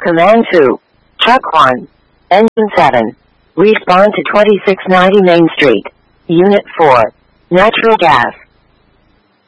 Command 2. Truck 1. Engine 7. Respond to 2690 Main Street. Unit 4. Natural gas.